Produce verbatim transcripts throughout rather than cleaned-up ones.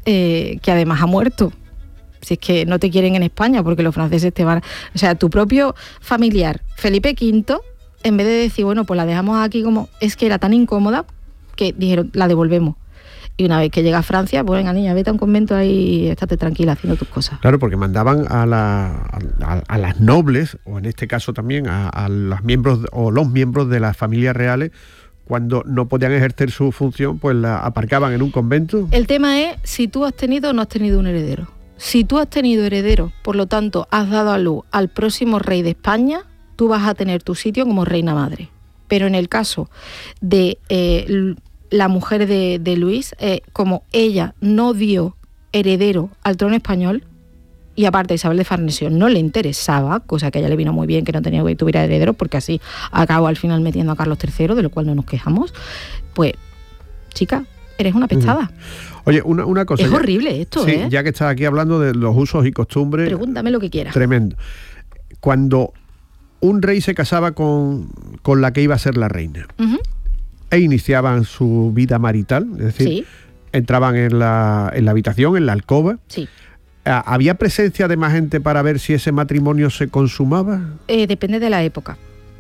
eh, que además ha muerto. Si es que no te quieren en España porque los franceses te van... O sea, tu propio familiar, Felipe quinto, en vez de decir, bueno, pues la dejamos aquí como... Es que era tan incómoda que dijeron, la devolvemos. Y una vez que llega a Francia, pues venga, niña, vete a un convento ahí y estate tranquila haciendo tus cosas. Claro, porque mandaban a, la, a, a las nobles, o en este caso también a, a los miembros o los miembros de las familias reales, cuando no podían ejercer su función, pues la aparcaban en un convento. El tema es si tú has tenido o no has tenido un heredero. Si tú has tenido heredero, por lo tanto, has dado a luz al próximo rey de España, tú vas a tener tu sitio como reina madre. Pero en el caso de... Eh, la mujer de, de Luis, eh, como ella no dio heredero al trono español, y aparte Isabel de Farnesio no le interesaba, cosa que a ella le vino muy bien que no tenía que tuviera heredero, porque así acabó al final metiendo a Carlos tercero, de lo cual no nos quejamos, pues, chica, eres una pestada. Oye, una, una cosa... Es ya, horrible esto, sí, ¿eh? Ya que estás aquí hablando de los usos y costumbres... Pregúntame lo que quieras. Tremendo. Cuando un rey se casaba con, con la que iba a ser la reina... Uh-huh. E iniciaban su vida marital, es decir, sí. entraban en la, en la habitación, en la alcoba. Sí. ¿Había presencia de más gente para ver si ese matrimonio se consumaba? Eh, depende de la época.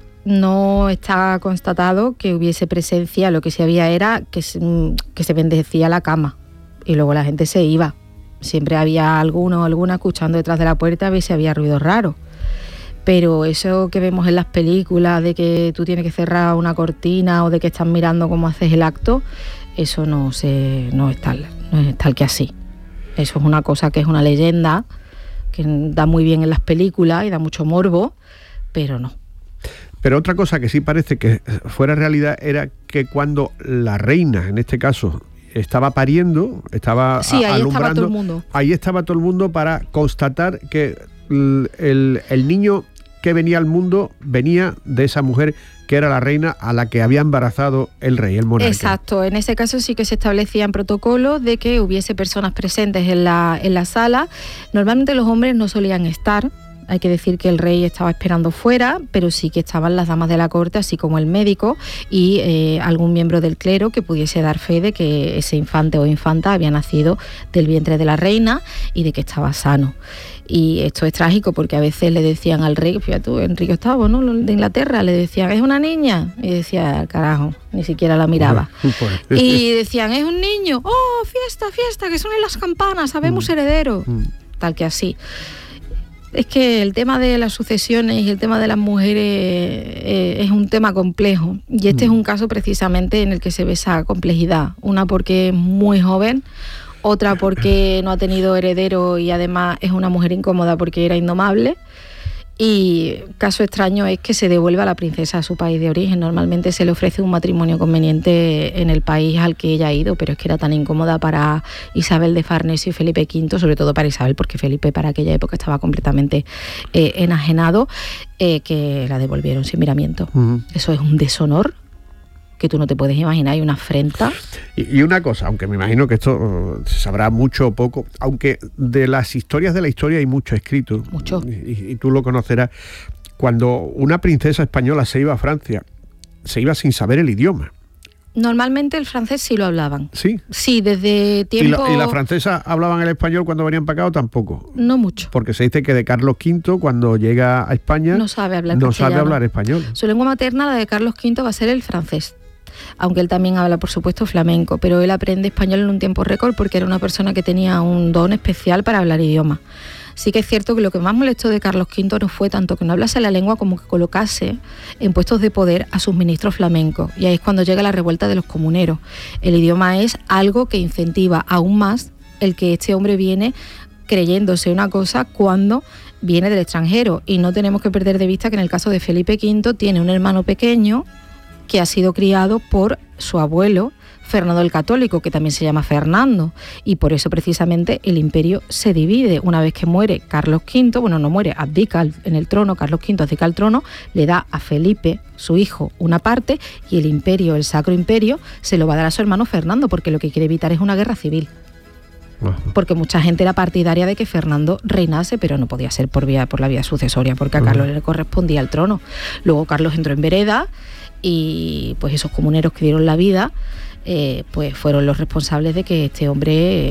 No está constatado que hubiese presencia, lo que sí había era que se, que se bendecía la cama y luego la gente se iba. Siempre había alguno o alguna escuchando detrás de la puerta a ver si había ruido raro. Pero eso que vemos en las películas de que tú tienes que cerrar una cortina o de que estás mirando cómo haces el acto, eso no, se, no, es tal, no es tal que así. Eso es una cosa que es una leyenda, que da muy bien en las películas y da mucho morbo, pero no. Pero otra cosa que sí parece que fuera realidad era que cuando la reina, en este caso, estaba pariendo, estaba sí, ahí alumbrando, estaba todo el mundo. Ahí estaba todo el mundo para constatar que el, el, el niño que venía al mundo venía de esa mujer que era la reina a la que había embarazado el rey, el monarca. Exacto, en ese caso sí que se establecían protocolos de que hubiese personas presentes en la, en la sala. Normalmente los hombres no solían estar. Hay que decir que el rey estaba esperando fuera, pero sí que estaban las damas de la corte, así como el médico y eh, algún miembro del clero que pudiese dar fe de que ese infante o infanta había nacido del vientre de la reina y de que estaba sano. Y esto es trágico porque a veces le decían al rey, fíjate tú, Enrique octavo, ¿no?, de Inglaterra, le decían, ¿es una niña? Y decía, carajo, ni siquiera la miraba. Y decían, ¿es un niño? ¡Oh, fiesta, fiesta, que suenen las campanas, sabemos heredero! Tal que así. Es que el tema de las sucesiones y el tema de las mujeres eh, es un tema complejo. Y este mm. es un caso precisamente en el que se ve esa complejidad. Una porque es muy joven, otra porque no ha tenido heredero y además es una mujer incómoda porque era indomable. Y caso extraño es que se devuelva a la princesa a su país de origen. Normalmente se le ofrece un matrimonio conveniente en el país al que ella ha ido, pero es que era tan incómoda para Isabel de Farnesio y Felipe quinto, sobre todo para Isabel, porque Felipe para aquella época estaba completamente eh, enajenado, eh, que la devolvieron sin miramiento. Uh-huh. Eso es un deshonor que tú no te puedes imaginar, y una afrenta. Y, y una cosa, aunque me imagino que esto uh, se sabrá mucho o poco, aunque de las historias de la historia hay mucho escrito, mucho. Y, y tú lo conocerás, cuando una princesa española se iba a Francia, se iba sin saber el idioma. Normalmente el francés sí lo hablaban. ¿Sí? Sí, desde tiempo... ¿Y, la, y las francesas hablaban el español cuando venían para acá o tampoco? No mucho. Porque se dice que de Carlos quinto, cuando llega a España, no sabe hablar no castellano. sabe hablar español. Su lengua materna, la de Carlos quinto, va a ser el francés. Aunque él también habla, por supuesto, flamenco, pero él aprende español en un tiempo récord porque era una persona que tenía un don especial para hablar idiomas. Sí que es cierto que lo que más molestó de Carlos quinto no fue tanto que no hablase la lengua como que colocase en puestos de poder a sus ministros flamencos. Y ahí es cuando llega la revuelta de los comuneros. El idioma es algo que incentiva aún más el que este hombre viene creyéndose una cosa cuando viene del extranjero. Y no tenemos que perder de vista que en el caso de Felipe quinto tiene un hermano pequeño que ha sido criado por su abuelo, Fernando el Católico, que también se llama Fernando, y por eso precisamente el imperio se divide. Una vez que muere Carlos quinto, bueno, no muere, abdica en el trono, Carlos quinto abdica el trono, le da a Felipe, su hijo, una parte, y el imperio, el Sacro Imperio, se lo va a dar a su hermano Fernando, porque lo que quiere evitar es una guerra civil. Porque mucha gente era partidaria de que Fernando reinase, pero no podía ser por vía por la vía sucesoria, porque a Carlos le correspondía el trono. Luego Carlos entró en vereda y pues esos comuneros que dieron la vida eh, pues fueron los responsables de que este hombre